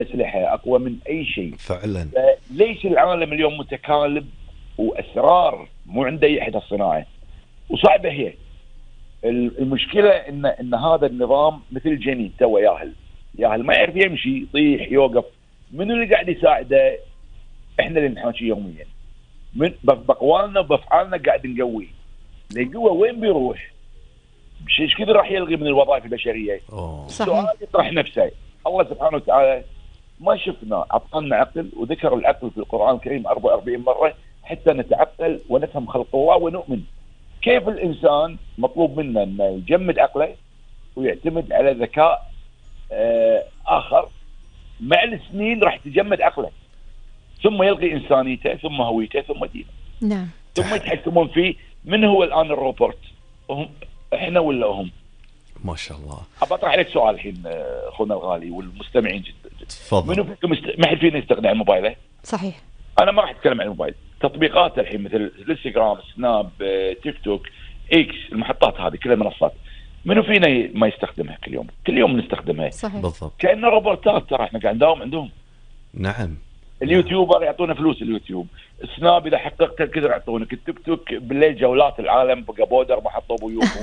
أسلحة أقوى من أي شيء فعلا. ليش العالم اليوم متكالب وأسرار مو عنده أي إحدى الصناعة وصعبة هي. المشكلة إن هذا النظام مثل جنين تو ياهل ما يعرف يمشي، يطيح يوقف. منو اللي قاعد يساعده؟ إحنا اللي نحاكي يوميا من بأقوالنا وبأفعالنا قاعد نقوي. القوة وين بيروح؟ ايش كذا راح يلغي من الوظائف البشريه؟ سؤال يطرح نفسه. الله سبحانه وتعالى ما شفنا اعطانا عقل، وذكر العقل في القران الكريم 44 مره حتى نتعقل ونفهم خلق الله ونؤمن. كيف الانسان مطلوب منه انه يجمد عقله ويعتمد على ذكاء اخر، مع السنين راح تجمد عقله ثم يلغي انسانيته ثم هويته ثم دينه. نعم. ثم يتحكمون فيه. من هو الان الروبوت؟ هم احنا ولا هم؟ ما شاء الله. ابى اطرح عليك سؤال الحين اخونا الغالي والمستمعين جدا. تفضل. منو فيكم ما حد فينا يستغني عن موبايله؟ صحيح. انا ما راح اتكلم عن الموبايل، تطبيقات الحين مثل الانستغرام، سناب، تيك توك، اكس، المحطات هذه كلها منصات. منو فينا ما يستخدمها كل يوم؟ كل يوم نستخدمها. صحيح. بالضبط. كأنه روبوتات، ترى احنا قاعد نداوم عندهم. نعم. اليوتيوبر يعطونا فلوس، اليوتيوب، سناب اذا حققت كذا يعطونك، التيك توك بالليل جولات العالم بقى بودر محطوا بيوت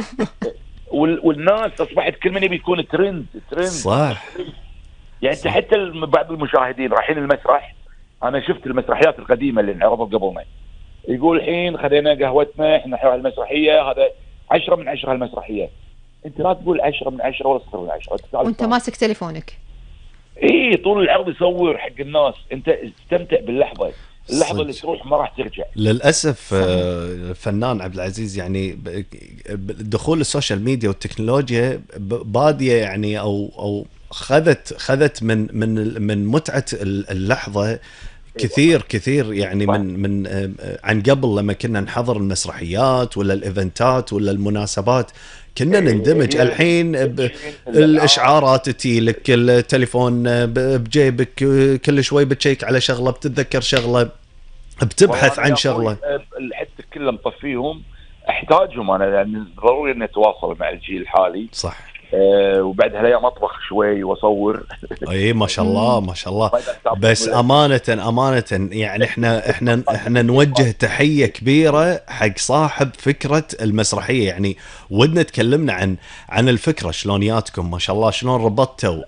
والناس اصبحت كل من يبي يكون ترند. صح. يعني انت حتى بعض المشاهدين رايحين المسرح. انا شفت المسرحيات القديمه اللي انعرضت قبلنا، يقول الحين خذينا قهوتنا احنا على المسرحيه، هذا 10 من 10 المسرحيه. انت لا تقول 10 من 10 ولا 0 من 10 وانت ماسك تليفونك. ايه طول العرض يصور حق الناس. انت استمتع باللحظه، اللحظه اللي تروح ما راح ترجع. للاسف الفنان عبد العزيز يعني دخول السوشيال ميديا والتكنولوجيا باديه يعني او خذت من متعه اللحظه كثير يعني من عن قبل لما كنا نحضر المسرحيات ولا الايفنتات ولا المناسبات كنا نندمج. الحين الاشعارات تجيلك، التليفون بجيبك، كل شوي بتشيك على شغله، بتتذكر شغله، بتبحث عن شغله. حتى كلهم مطفيهم، احتاجهم انا يعني ضروري اني اتواصل مع الجيل الحالي. صح. وبعد هلا اطبخ شوي واصور. اي ما شاء الله ما شاء الله. بس امانه يعني احنا نوجه تحيه كبيره حق صاحب فكره المسرحيه. يعني ودنا تكلمنا عن الفكره، شلون ياتكم ما شاء الله، شلون ربطتوا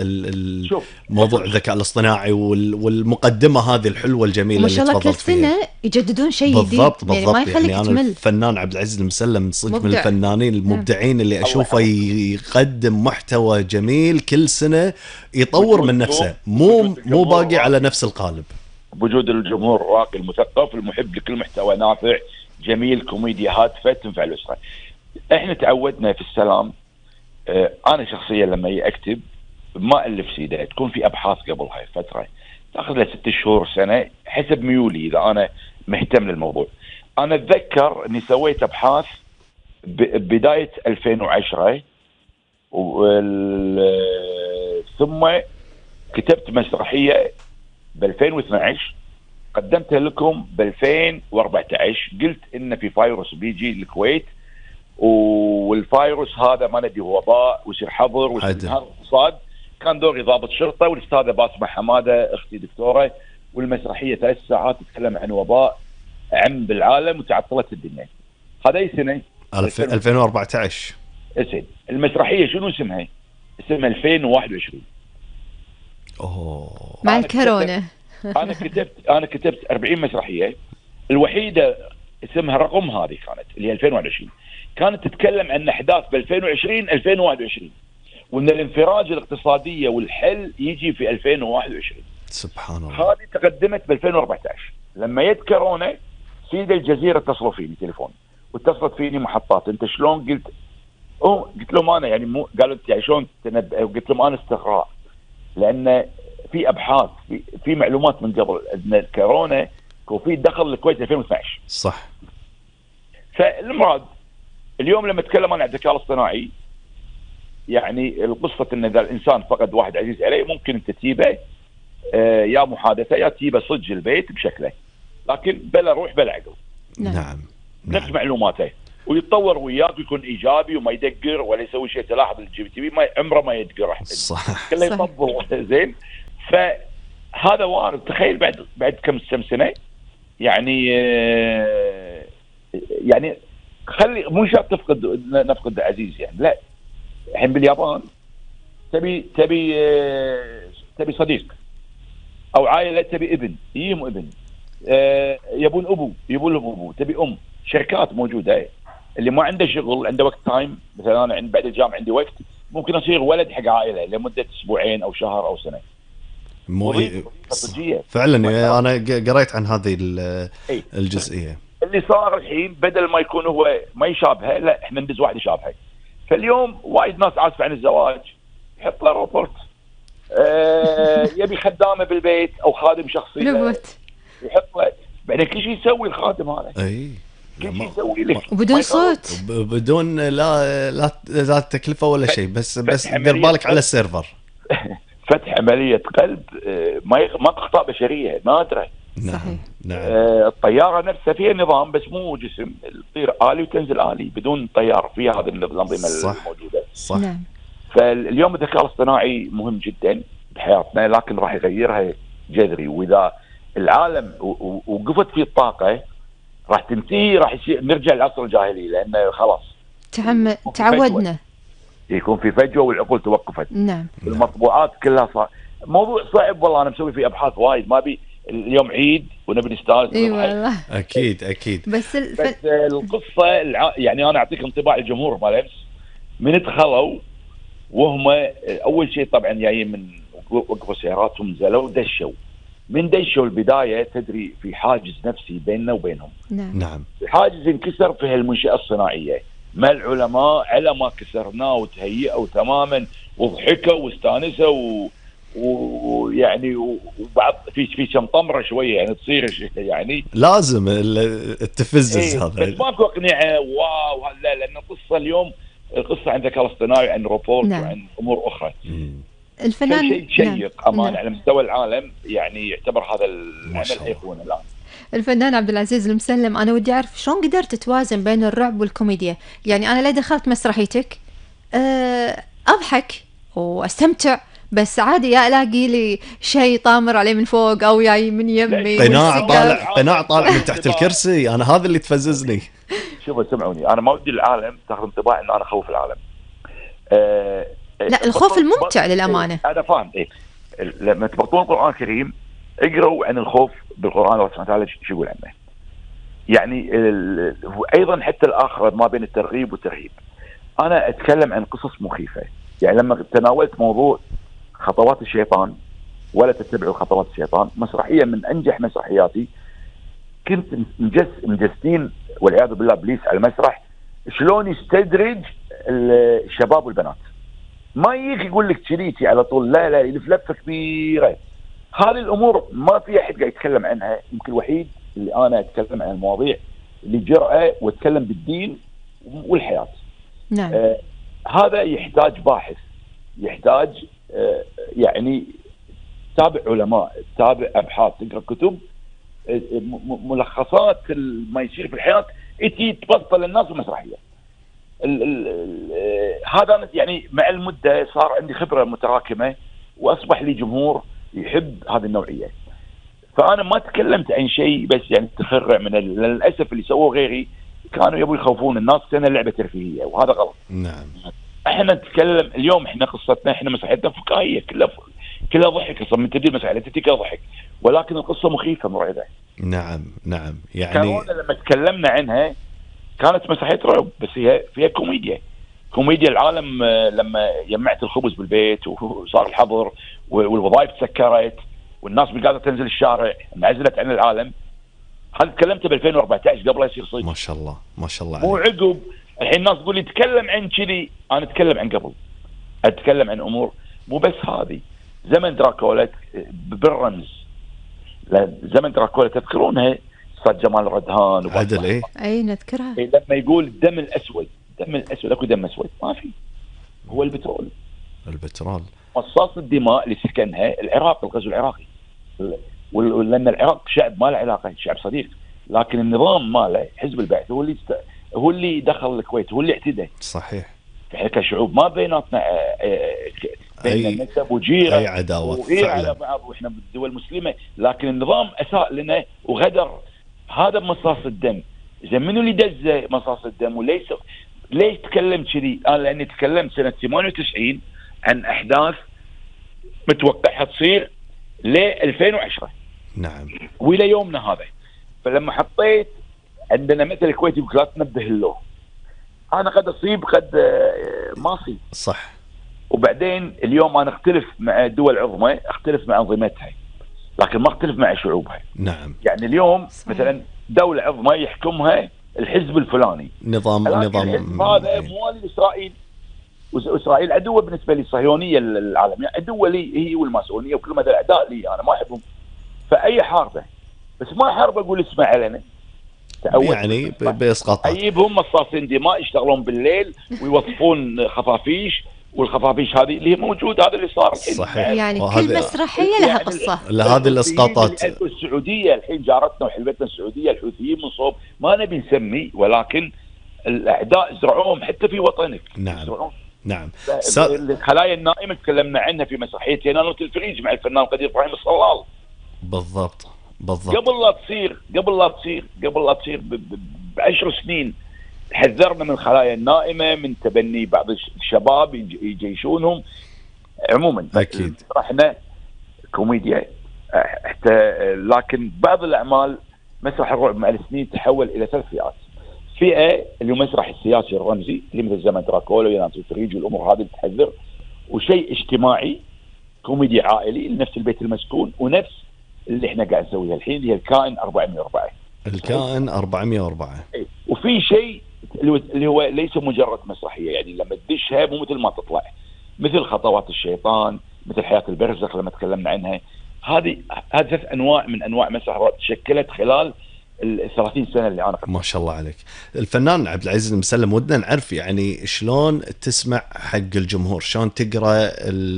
موضوع الذكاء الاصطناعي والمقدمه هذه الحلوه الجميله ما شاء الله. كل سنه يجددون شيء جديد. بالضبط يعني ما يخليك يعني تمل. انا الفنان عبد العزيز المسلم صدق من الفنانين المبدعين اللي اشوفه يقدم محتوى جميل كل سنة، يطور من نفسه، مو باقي على نفس القالب. بوجود الجمهور الراقي المثقف المحب لكل محتوى نافع جميل، كوميديا هادفة تنفع الأسرة. احنا تعودنا في السلام. انا شخصيا لما اكتب ما الف سيده، تكون في ابحاث قبل هاي الفتره، تاخذ لها 6 شهور سنه حسب ميولي اذا انا مهتم للموضوع. انا اتذكر اني سويت ابحاث بدايه 2010 ثم كتبت مسرحيه ب 2012 قدمتها لكم ب 2014. قلت ان في فيروس بيجي الكويت، والفيروس هذا ما ندري هو وباء ويصير حظر ويصير اقتصاد. كان دوري ضابط شرطه، والاستاذه باسمه حماده اختي دكتوره، والمسرحيه 3 ساعات تتكلم عن وباء عم بالعالم وتعطلت الدنيا. هذا اي سنه؟ 2014. اسد المسرحيه شنو اسمها؟ اسمها 2021. اوه مع الكورونا. انا كتبت 40 مسرحيه. الوحيده اسمها رقم هذه كانت اللي هي 2021، كانت تتكلم عن احداث ب 2020 2021، وان الانفراج الاقتصاديه والحل يجي في 2021. سبحان الله. هذه تقدمت ب 2014. لما جت كورونا سيد الجزيره اتصلوا فيني تليفون، واتصلت فيني محطات. انت شلون؟ قلت لهم انا يعني مو، قالوا انت يعني شلون تنبأ؟ قلت لهم انا استقراء، لان في ابحاث في معلومات من قبل ان الكورونا كوفيد دخل الكويت 2012. صح. فالمراد اليوم لما اتكلم انا عن الذكاء الاصطناعي، يعني القصه ان اذا الانسان فقد واحد عزيز عليه ممكن انت تجيبه يا محادثه يا تجيبه صج البيت بشكله، لكن بلا روح بلا عقل. نعم. نفس معلوماته. ويتطور وياك ويكون ايجابي وما يدقر ولا يسوي شيء. تلاحظ الجي بي تي في ما عمره ما يدقر، صح كله يطبل زين. فهذا وارد. تخيل بعد كم سنه يعني يعني خلي مو شرط نفقد عزيز يعني، لا الحين باليابان تبي صديق او عائله، تبي ابن يجيهم ابن، يبون ابو يبون لهم ابو، تبي شركات موجوده اللي ما عنده شغل عنده وقت تايم. مثلا انا بعد الجامعه عندي وقت، ممكن اصير ولد حق عائله لمده اسبوعين او شهر او سنه. فعلا انا قريت عن هذه الجزئيه. اللي صار الحين بدل ما يكون هو ما يشابهه، لا احنا ندز واحد يشابهه. فاليوم وايد ناس عاسفه عن الزواج، يحط له روبوت، يبي خدامه بالبيت او خادم شخصي روبوت يحط له، بعدين كل شيء يسوي الخادم هذا. اي كل شيء يسوي لك وبدون صوت، بدون لا تكلفه ولا شيء، بس دير بالك على السيرفر. فتح عمليه قلب ما تخطئ بشريه نادره. صحيح. نعم. الطياره نفسها فيها نظام بس مو جسم، تطير آلي وتنزل آلي بدون طيار، في هذه الانظمه الموجوده. صح. نعم. فاليوم الذكاء الاصطناعي مهم جدا بحياتنا، لكن راح يغيرها جذري. واذا العالم وقفت فيه الطاقه راح تنتهي، راح نرجع للعصر الجاهلي، لانه خلاص تعودنا يكون في فجوه والعقول توقفت. نعم. المطبوعات كلها صار موضوع صعب والله. انا مسوي فيه ابحاث وايد، ما بي اليوم عيد ونبي نستانس. اي والله اكيد. بس القصه يعني انا اعطيك انطباع الجمهور مال امس من دخلوا وهم اول شيء طبعا جايين من وقفوا سياراتهم، نزلوا دشوا البدايه. تدري في حاجز نفسي بيننا وبينهم. نعم. الحاجز انكسر في هالمنشاه الصناعيه، ما العلماء على ما كسرناه وتهيئوا تماما وضحكوا واستانسوا ويعني وبعض في كم طمره شويه يعني تصير يعني لازم التفزز هذا. بس ماكو اقنعه واو. لا، لان القصه اليوم القصه عن الذكاء الاصطناعي، عن روبوت وعن امور اخرى. الفنان شيء شيق امانه على مستوى العالم، يعني يعتبر هذا العمل ايقونه الان. الفنان عبد العزيز المسلم، انا ودي اعرف شلون قدرت توازن بين الرعب والكوميديا؟ يعني انا لا دخلت مسرحيتك اضحك واستمتع، بس عادي يا الاقي لي شيء طامر عليه من فوق او جاي من يمي، قناع طالع من تحت الكرسي. انا هذا اللي تفززني. شوفوا سمعوني، انا ما ودي العالم تاخذ انطباع ان انا اخوف العالم. لا، الخوف الممتع للامانه. انا فاهم. لما تبطلون القران الكريم اقروا عن الخوف بالقران، الله سبحانه وتعالى شو يقول عنه. يعني ايضا حتى الاخر ما بين الترغيب والترهيب. انا اتكلم عن قصص مخيفه. يعني لما تناولت موضوع خطوات الشيطان، ولا تتبعوا خطوات الشيطان، مسرحيه من انجح مسرحياتي. كنت مجسدين والعياذ بالله ابليس على المسرح، شلون يستدرج الشباب والبنات. ما يجيك يقول لك شريكي على طول، لا يلف لفه كبيره. هذه الامور ما في احد قاعد يتكلم عنها. يمكن الوحيد اللي انا اتكلم عن المواضيع اللي جرأة واتكلم بالدين والحياه. نعم. هذا يحتاج باحث، يحتاج يعني تابع علماء، تابع ابحاث، تقرا كتب، ملخصات ما يصير في الحياه، تجي تبطل الناس المسرحيه. هذا يعني مع المده صار عندي خبره متراكمه، واصبح لي جمهور يحب هذه النوعيه. فانا ما تكلمت عن شيء، بس يعني تفرع من للاسف اللي سووه غيري كانوا يبوا يخوفون الناس كأنها لعبه ترفيهيه، وهذا غلط. نعم. احنا نتكلم اليوم، احنا قصتنا، احنا مسرحيتنا فكاهيه، كلها ضحك. اصلا من تدري مسرحيه كلها ضحك، ولكن القصه مخيفه مرعبه. نعم. يعني كانوا لما تكلمنا عنها كانت مسرحيه رعب، بس هي فيها كوميديا العالم. لما جمعت الخبز بالبيت وصار الحظر والوظائف تسكرت والناس قاعده تنزل الشارع، انعزلت عن العالم. هذا تكلمته ب 2014 قبل يصير صيد. ما شاء الله مو عقب. الحين الناس تقول لي تكلم عن كذي، انا اتكلم عن قبل، اتكلم عن امور مو بس هذه. زمن دراكولا بالرمز، زمن دراكولا تذكرونها؟ صاد جمال ردهان عدل. اي نذكرها. لما يقول الدم الاسود اكو دم اسود ما في، هو البترول. مصاص الدماء اللي سكنها العراق، الغزو العراقي. لان العراق شعب ما له علاقه، شعب صديق، لكن النظام ماله حزب البعث هو اللي هو اللي دخل الكويت، هو اللي اعتدى. صحيح. احنا كشعوب ما بيناتنا بين نسب وجيره اي عداوه على بعض، واحنا بالدول المسلمه، لكن النظام اساء لنا وغدر. هذا مصاص الدم. اذا منو اللي دز مصاص الدم؟ وليس ليش تكلم كذي؟ انا لاني تكلمت سنه 98 عن احداث متوقعها تصير ل 2010. نعم. والى يومنا هذا. فلما حطيت عندنا مثل الكويت يقول لا تنبه له، انا قد اصيب قد ما اصيب. صح. وبعدين اليوم انا اختلف مع دول عظمى، اختلف مع انظمتها، لكن ما اختلف مع شعوبها. نعم. يعني اليوم صحيح. مثلا دولة عظمى يحكمها الحزب الفلاني، نظام هذا موالي لاسرائيل، واسرائيل عدوة بالنسبة لي، الصهيونية العالمية عدوة لي هي والماسونية وكل ما الاعداء لي، انا ما احبهم. فاي حاربة، بس ما حاربة اقول اسمع علينا يعني باسقاطات. اجيب هم مصاصين دماء يشتغلون بالليل ويوظفون خفافيش، والخفافيش هذه اللي موجود، هذا اللي صار. صحيح. يعني كل مسرحيه لها قصه. لهذه الاسقاطات السعوديه الحين جارتنا وحلبتنا السعوديه، الحوثيين من صوب ما نبي نسمي، ولكن الاعداء زرعوهم حتى في وطنك. نعم. نعم. الخلايا النائمه تكلمنا عنها في مسرحيه ينانوة الفريج مع الفنان القدير ابراهيم الصلال. بالضبط. قبل لا تصير ب10 سنين حذرنا من الخلايا النائمه، من تبني بعض الشباب يجيشونهم. عموما اكيد احنا كوميديا حتى، لكن بعض الاعمال مسرح الرعب مع السنين تحول الى 3 فئات. فئه اللي هو مسرح السياسي الرمزي اللي مثل زمن دراكولا وينانوة الفريج والامور هذه اللي تحذر، وشيء اجتماعي كوميدي عائلي لنفس البيت المسكون، ونفس اللي احنا قاعد نسويها الحين اللي هي الكائن 404. الكائن 404. وفي شيء اللي هو ليس مجرد مسرحيه، يعني لما تدشها مو مثل ما تطلع، مثل خطوات الشيطان، مثل حياه البرزخ لما تكلمنا عنها. هذه 3 انواع من انواع مسرح الرعب تشكلت خلال ال 30 سنه اللي انا ما شاء الله عليك. الفنان عبد العزيز المسلم، ودنا نعرف يعني شلون تسمع حق الجمهور، شلون تقرا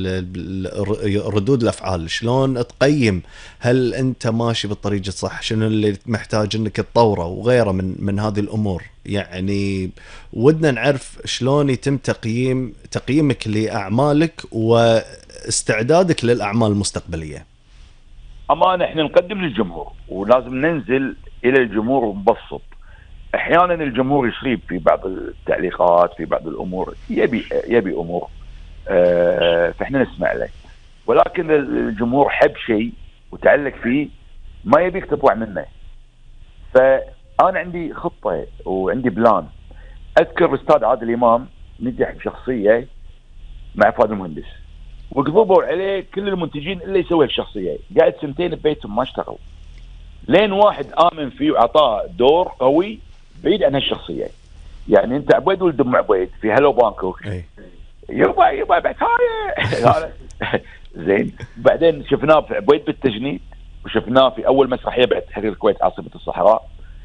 ردود الافعال، شلون تقيم هل انت ماشي بالطريق الصح، شنو اللي محتاج انك تطوره وغيره من هذه الامور. يعني ودنا نعرف شلون يتم تقييمك لاعمالك واستعدادك للاعمال المستقبليه. امانه احنا نقدم للجمهور ولازم ننزل الى الجمهور ونبسط. احيانا الجمهور يصيب في بعض التعليقات، في بعض الامور يبي امور فاحنا نسمع له، ولكن الجمهور حب شيء وتعلق فيه ما يبيك تطلع منه. فانا عندي خطه وعندي بلان. اذكر الاستاذ عادل امام نجح بشخصيه مع فؤاد المهندس، وقضبوا عليه كل المنتجين اللي يسوي الشخصيه، قاعد 2 سنين ببيتهم ما اشتغل، لين واحد آمن فيه وعطاه دور قوي بعيد عن هالشخصية. يعني انت عبيد ولد ام عبيد في هلو بانكوك، يبا بتايه زين. بعدين شفناه في عبيد بالتجنيد، وشفناه في اول مسرحية بعد تحرير الكويت عاصمة الصحراء.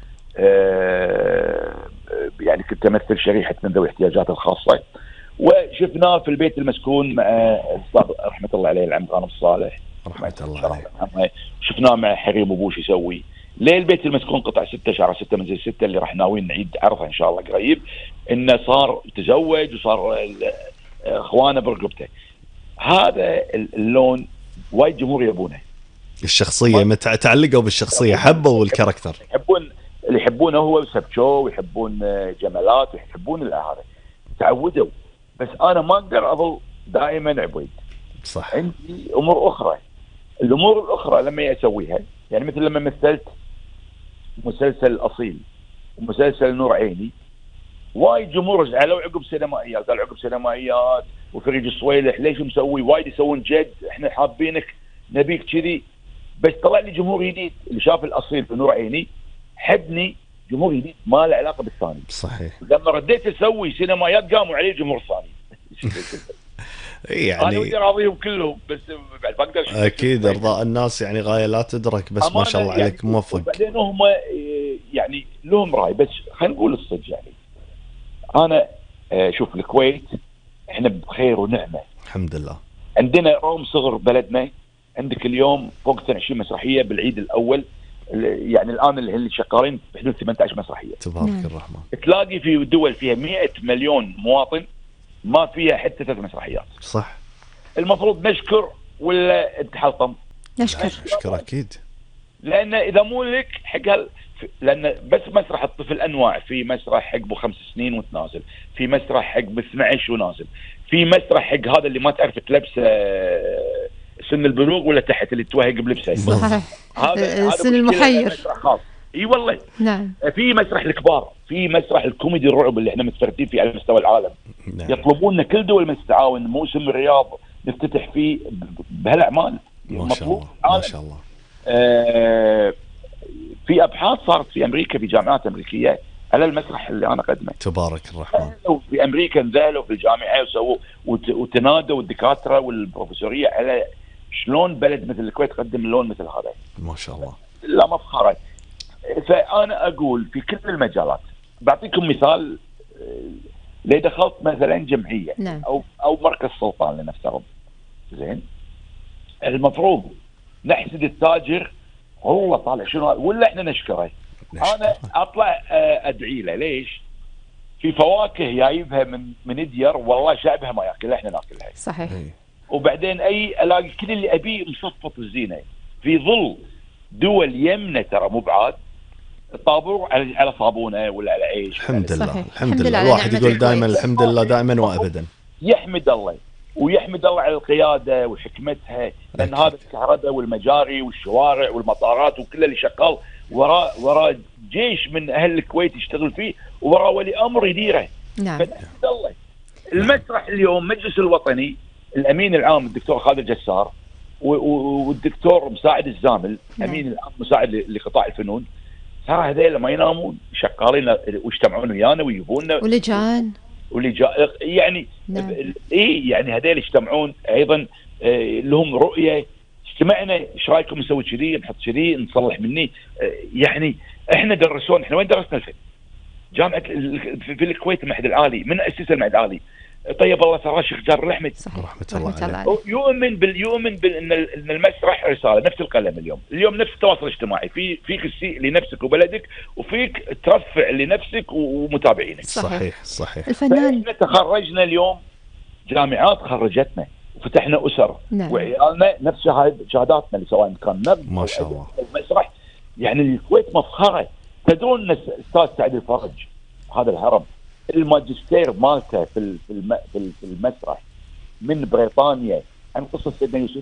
يعني كنت امثل شريحة من ذوي الاحتياجات الخاصة. وشفناه في البيت المسكون مع الاستاذ رحمة الله عليه العم غانم الصالح رحمة الله عليه. شفناه مع حريم وبوش يسوي. ليه البيت المسكون قطع 6 شهر 6 منزل 6 اللي راح ناويين نعيد عرضها ان شاء الله قريب، انه صار تزوج وصار اخوانه برقبته. هذا اللون وايد جمهور يبونه، الشخصيه تعلقوا بالشخصيه، حبوا الكاركتر، اللي يحبونه هو سبشو ويحبون جمالات ويحبون هذا، تعودوا. بس انا ما اقدر اظل دائما عبيد، صح. عندي امور اخرى. الامور الاخرى لما اسويها، يعني مثل لما مثلت مسلسل الاصيل ومسلسل نور عيني، وايد جمهور زعلوا عقب سينمائيات، قال عقب سينمائيات وفريج الصويلح ليش مسوي، وايد يسوون جد، احنا حابينك نبيك كذي. بس طلع لي جمهور جديد اللي شاف الاصيل في نور عيني حبني، جمهور جديد ما له علاقه بالثاني. صحيح. لما رديت اسوي سينمائيات قاموا عليه الجمهور الثاني. يعني انا ودي اراضيهم كلهم، بس بقدر اكيد ارضاء الناس يعني غايه لا تدرك، بس ما شاء الله عليك يعني موفق. بعدين هم يعني لهم راي، بس خلينا نقول الصدق. يعني انا شوف الكويت احنا بخير ونعمه الحمد لله. عندنا رغم صغر بلدنا، عندك اليوم فوق 20 مسرحيه بالعيد الاول يعني الان اللي شغالين بحدود 18 مسرحيه. تبارك الرحمن. تلاقي في دول فيها 100 مليون مواطن ما فيها حتى 3 مسرحيات. صح. المفروض نشكر ولا تحطم؟ نشكر اكيد. لان اذا مو لك حق لان بس مسرح الطفل انواع، في مسرح حق ب 5 سنين وتنازل، في مسرح حق ب 12 ونازل، في مسرح حق هذا اللي ما تعرف تلبسه سن البلوغ ولا تحت اللي توهق بلبسه. صحيح. هذا السن المحير. اي والله. نعم. في مسرح الكبار، في مسرح الكوميدي الرعب اللي احنا متفردين فيه على مستوى العالم. نعم. يطلبوننا كل دول من التعاون موسم الرياض نفتتح فيه بهالاعمال. ما شاء الله ما شاء الله. في ابحاث صارت في امريكا في جامعات امريكيه على المسرح اللي انا قدمه. تبارك الرحمن. في امريكا نزلوا في الجامعه وسووا وتنادوا الدكاتره والبروفيسوريه على شلون بلد مثل الكويت تقدم لون مثل هذا. ما شاء الله. لا مفخره. فانا اقول في كل المجالات. بعطيكم مثال، لو دخلت مثلا جمعيه نعم. او مركز سلطان لنفترض، زين، المفروض نحسد التاجر والله طالع شنو ولا احنا نشكره. انا اطلع ادعي له. ليش؟ في فواكه جايبها من ديار والله شعبها ما ياكلها، احنا ناكلها. صحيح. وبعدين الاقي كل اللي ابيه مصفط الزينه في ظل دول يمنى ترى مو بعاد طابور على صابونه ولا على عيش. الحمد لله. صحيح. الحمد لله. الواحد يقول دائما الحمد لله دائما وابدا. يحمد الله ويحمد الله على القياده وحكمتها، لان هذا الكهرباء والمجاري والشوارع والمطارات وكل اللي شغال وراء جيش من اهل الكويت يشتغل فيه وراء ولي امر يديره. نعم. فنحمد الله. المسرح اليوم مجلس الوطني الامين العام الدكتور خالد جسار والدكتور مساعد الزامل امين العام مساعد لقطاع الفنون، ترى هذول ما ينامون شغالين ويجتمعون ويانا ويجيبونا ولجان يعني. نعم. ايه يعني هذول يجتمعون ايضا لهم رؤيه. اجتمعنا ايش رايكم نسوي كذي نحط كذي نصلح مني. يعني احنا درسونا. احنا وين درسنا الفن؟ جامعه في الكويت المعهد العالي، من اسس المعهد العالي طيب الله ثراه الشيخ جار الرحمة رحمه الله عليه. يؤمن ان المسرح رساله نفس القلم. اليوم نفس التواصل الاجتماعي، فيك تسيء لنفسك وبلدك وفيك ترفع لنفسك ومتابعينك. صحيح. الفنان احنا تخرجنا اليوم، جامعات خرجتنا وفتحنا اسر. نعم. وعيالنا نفس شهاداتنا اللي سواء كان نبض ما شاء الله. المسرح. يعني الكويت مفخره. تدرون ان استاذ سعد الفرج هذا الهرم الماجستير مالته في المسرح من بريطانيا عن قصه سيدنا يوسف.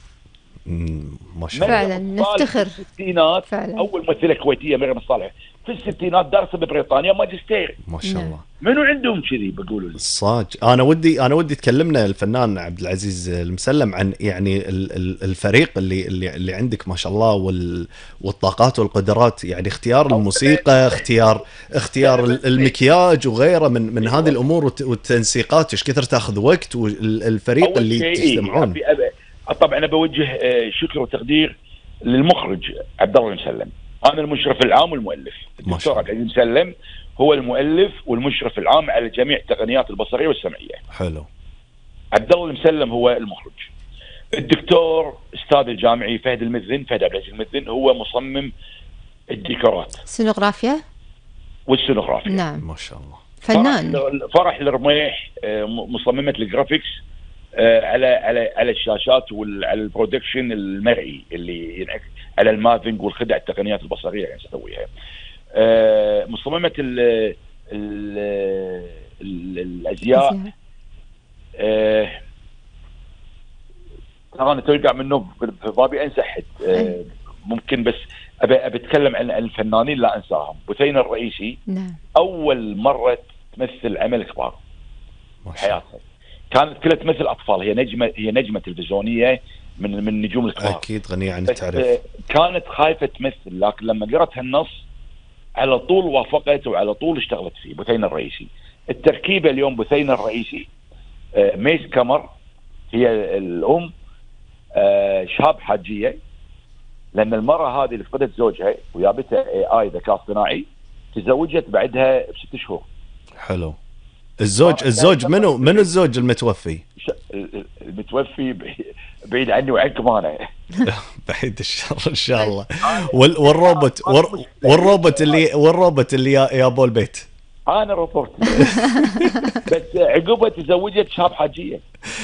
ما شاء الله. فعلا نفتخر. في الستينات فعلا. اول ممثله كويتيه مريم الصالح في الستينات دارسه ببريطانيا ماجستير. ما شاء الله. منو عندهم كذي بيقولوا لي؟ صاج. انا ودي تكلمنا الفنان عبد العزيز المسلم عن يعني الفريق اللي عندك ما شاء الله والطاقات والقدرات، يعني اختيار الموسيقى، اختيار المكياج وغيره من هذه الامور والتنسيقات ايش كثر تاخذ وقت، والفريق اللي تجتمعون. طبعا انا بوجه شكر وتقدير للمخرج عبد الله المسلم. انا المشرف العام والمؤلف. الدكتور عبد العزيز المسلم هو المؤلف والمشرف العام على جميع التقنيات البصريه والسمعيه. حلو. عبد الله المسلم هو المخرج. الدكتور استاذ الجامعي فهد عبد العزيز المذن هو مصمم الديكورات سينوغرافيا والسينوغرافيا. نعم. ما شاء الله. فنان. فرح الرميح مصممه الجرافيكس على الشاشات وعلى البرودكشن المرئي اللي ينعكس على المافينج والخدع التقنيات البصريه يعني نسويها. مصممه الازياء. انا تلقى منه في بابي انسى حد. ممكن بس ابي اتكلم عن الفنانين لا انساهم. بثينة الرئيسي. نعم. اول مره تمثل عمل كبار بحياتها. كانت كلها تمثل اطفال. هي نجمه تلفزيونيه من نجوم الكبار. اكيد غنيه عن التعريف. كانت خايفه تمثل، لكن لما قرأت هالنص على طول وافقت وعلى طول اشتغلت فيه. بثينة الرئيسي. التركيبه اليوم بثينة الرئيسي ميس كمر هي الام، شهاب حاجيه، لان المراه هذه اللي فقدت زوجها وجابتها اي ذكاء اصطناعي تزوجت بعدها ب6 شهور. حلو. الزوج منو الزوج المتوفي؟ المتوفي بعيد عني وعنكم انا. بعيد الشر ان شاء الله. والروبوت اللي يا بول البيت. انا روبوت. بس عقبها تزوجت شاب حاجيه.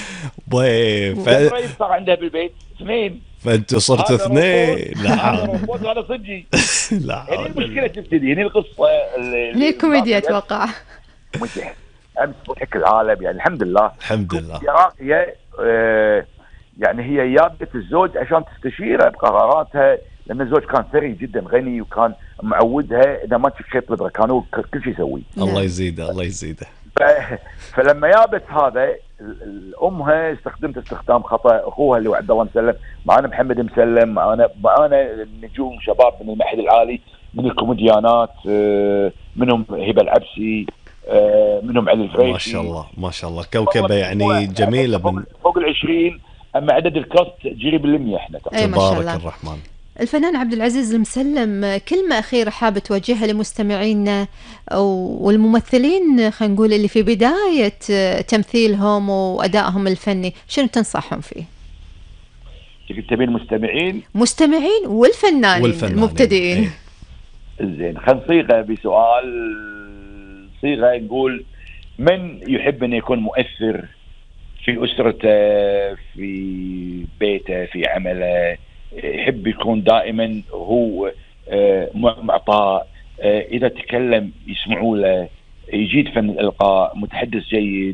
صار عندها بالبيت 2. فانتوا صرتوا 2. لا روبوت ولا صدقي. لا يعني المشكله تبتدي هنا القصه هي كوميديا اتوقع. امس ضحك العالم يعني الحمد لله. الحمد لله. هي يعني هي جابت الزوج عشان تستشيره بقراراتها، لان الزوج كان ثري جدا غني وكان معودها اذا ما تشيك بدره كان هو كل شيء يسويه. الله يزيده الله يزيده. فلما جابت هذا امها استخدمت استخدام خطا، اخوها اللي هو عبد الله مسلم، معانا محمد مسلم، معانا نجوم شباب من المعهد العالي من الكوميديانات، منهم هبه العبسي، منهم علي الفريشي. ما شاء الله ما شاء الله كوكبه يعني جميله فوق 20. اما عدد الكاست جري بالمية احنا. تبارك الرحمن. الفنان عبد العزيز المسلم، كلمة أخيرة حابة توجهها لمستمعينا والممثلين خلينا نقول اللي في بداية تمثيلهم وأدائهم الفني، شنو تنصحهم فيه؟ تبين مستمعين والفنانين المبتدئين. زين خلينا نصيغه بسؤال، صيغه نقول من يحب أن يكون مؤثر في أسرته، في بيته، في عمله، يحب يكون دائما هو معطاء، إذا تكلم يسمعوا له، يجيد فن الإلقاء، متحدث جيد،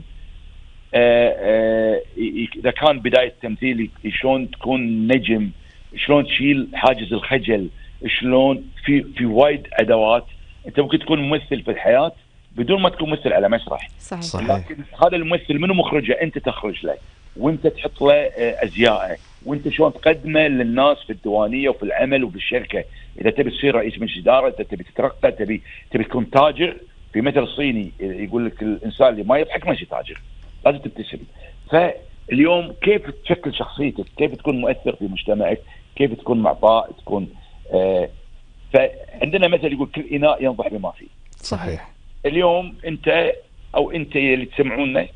إذا كان بداية تمثيل شلون تكون نجم، شلون تشيل حاجز الخجل، شلون في وايد أدوات. أنت ممكن تكون ممثل في الحياة بدون ما تكون ممثل على مسرح. صحيح. لكن هذا الممثل منو مخرجه؟ أنت تخرج له، وأنت تحط له أزياءه، وأنت شلون تقدمه للناس في الديوانية وفي العمل وفي الشركة. إذا تبي تصير رئيس مجلس إدارة، أنت تبي تترقى، تبي تكون تاجر. في مثل الصيني يقول لك الإنسان اللي ما يضحك ماشي تاجر، لازم تبتسم. فاليوم كيف تشكل شخصيتك، كيف تكون مؤثر في مجتمعك، كيف تكون معطاء، تكون فعندنا مثل يقول كل إناء ينضح بما فيه. صحيح. اليوم أنت أو أنت اللي تسمعونا،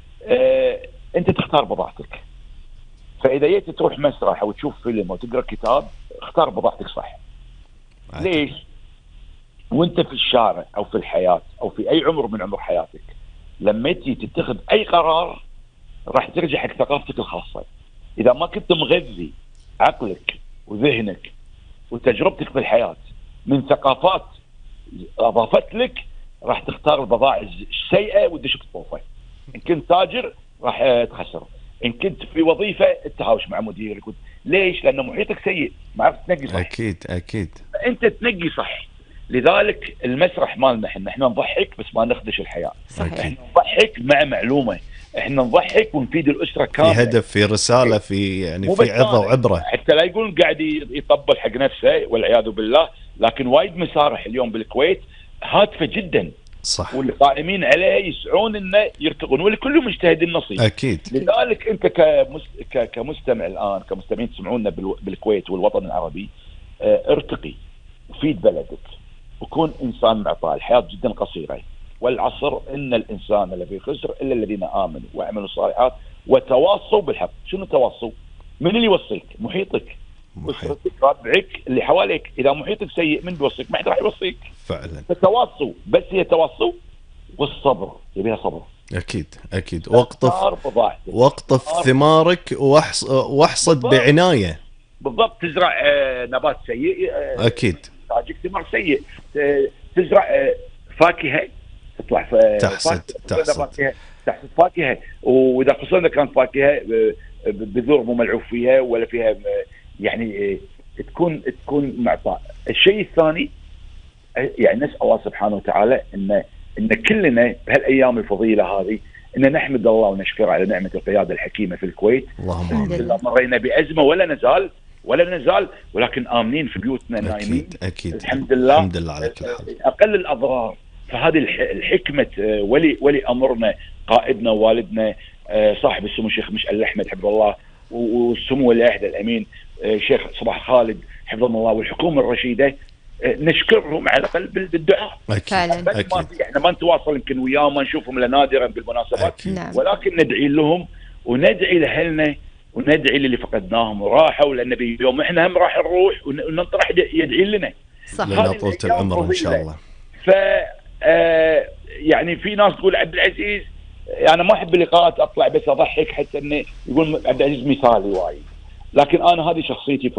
أنت تختار بضاعتك. فإذا جيت تروح مسرح أو تشوف فيلم أو تقرأ كتاب، اختار بضاعتك صح. ليش؟ وأنت في الشارع أو في الحياة أو في أي عمر من عمر حياتك، لما تيجي تتخذ أي قرار راح ترجع حق ثقافتك الخاصة. إذا ما كنت مغذي عقلك وذهنك وتجربتك في الحياة من ثقافات أضافت لك، راح تختار البضائع السيئة وتدش بطوفة. إن كنت تاجر راح تخسر، إن كنت في وظيفة تهاوش مع مديرك. ليش؟ لأنه محيطك سيء، ما عرفت تنقي صح. أكيد أنت تنقي صح. لذلك المسرح مالنا احنا نضحك بس ما نخدش الحياة. صحيح. احنا نضحك مع معلومة، احنا نضحك ونفيد الأسرة كاملة، في هدف، في رسالة، في يعني في عظة وعبرة، حتى لا يقول قاعد يطبل حق نفسه والعياذ بالله. لكن وايد مسارح اليوم بالكويت هادفة جدا، صح، والقائمين عليها يسعون انه يرتقون، ولكل مجتهد نصيب. اكيد. لذلك انت كمستمع الان، كمستمعين تسمعونا بالكويت والوطن العربي، ارتقي وفيد بلدك وكون انسان معطاء. الحياه جدا قصيره، والعصر ان الانسان الذي خسر الا الذين امنوا وعملوا الصالحات وتواصوا بالحق. شنو تواصوا؟ من اللي يوصيك؟ محيطك، اسرتك، ربعك اللي حواليك. اذا محيطك سيء من بيوصيك؟ ما حد راح يوصيك فعلا. فتواصوا، بس هي تواصوا والصبر، يبيها صبر. اكيد. واقطف ثمارك واحصد بعنايه. بالضبط. تزرع نبات سيء اكيد تاجك ثمار سيء. تزرع فاكهه تطلع تحصد فاكهه. واذا خصوصا كانت فاكهه بذور مو ملعوب فيها ولا فيها يعني تكون معطاء. الشيء الثاني يعني نسأل الله سبحانه وتعالى ان كلنا بهالايام الفضيله هذه ان نحمد الله ونشكره على نعمه القياده الحكيمه في الكويت. اللهم امين. مرينا بازمه ولا نزال ولكن امنين في بيوتنا نايمين. اكيد. الحمد لله على كل حال. اقل الاضرار. فهذه الحكمه ولي امرنا قائدنا ووالدنا صاحب السمو الشيخ مشعل احمد حفظه الله، والسمو ولي العهد الامين شيخ صباح خالد حفظهم الله، والحكومه الرشيده، نشكرهم على الاقل بالدعاء. فعلا. احنا ما نتواصل يمكن وياهم، ما نشوفهم الا نادرا بالمناسبات، ولكن ندعي لهم وندعي لاهلنا وندعي للي فقدناهم وراحوا، لان بيوم احنا هم راح نروح ونطرح يدعي لنا. صح. لنا طولة العمر ان شاء الله. ف يعني في ناس تقول عبد العزيز، انا ما احب اللقاءات اطلع بس اضحك حتى انه يقول عبد العزيز مثالي وايد، لكن انا هذه شخصيتي.